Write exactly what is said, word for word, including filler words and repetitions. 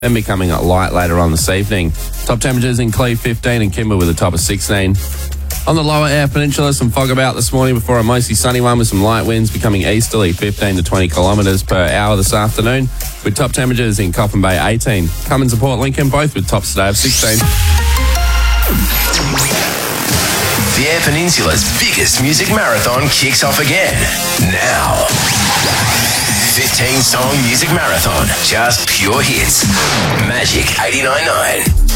and becoming light later on this evening. Top temperatures in Cleve fifteen and Kimber with a top of sixteen. On the lower Eyre Peninsula, some fog about this morning before a mostly sunny one with some light winds becoming easterly, fifteen to twenty kilometres per hour this afternoon, with top temperatures in Coffin Bay eighteen. Cummins and Port Lincoln both with tops today of sixteen. The Eyre Peninsula's biggest music marathon kicks off again. Now. fifteen song music marathon. Just pure hits. Magic eighty-nine point nine.